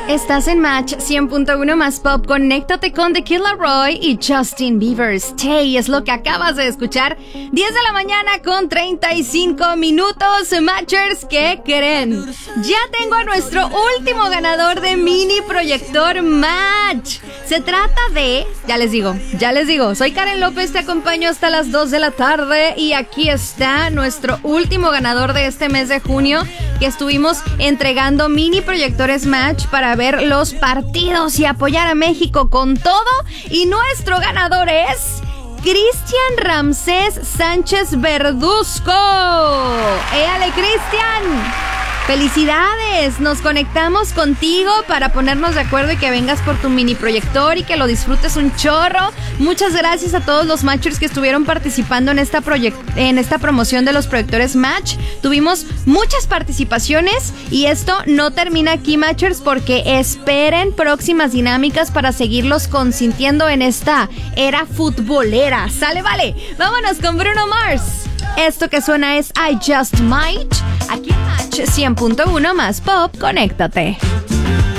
Estás en Match 100.1 más Pop. Conéctate con The Kid Laroi y Justin Bieber. Stay es lo que acabas de escuchar. 10 de la mañana con 35 minutos. Matchers, ¿qué creen? Ya tengo a nuestro último ganador de mini proyector Match. Se trata de... Ya les digo. Soy Karen López, te acompaño hasta las 2 de la tarde. Y aquí está nuestro último ganador de este mes de junio, que estuvimos entregando mini proyectores Match para ver los partidos y apoyar a México con todo. Y nuestro ganador es Cristian Ramsés Sánchez Verduzco. ¡Éale, Cristian! ¡Felicidades! Nos conectamos contigo para ponernos de acuerdo y que vengas por tu mini proyector y que lo disfrutes un chorro. Muchas gracias a todos los Matchers que estuvieron participando en esta promoción de los proyectores Match. Tuvimos muchas participaciones y esto no termina aquí, Matchers, porque esperen próximas dinámicas para seguirlos consintiendo en esta era futbolera. ¡Sale, vale! Vámonos con Bruno Mars. Esto que suena es I Just Might. Aquí en Match 100.1 más Pop, conéctate.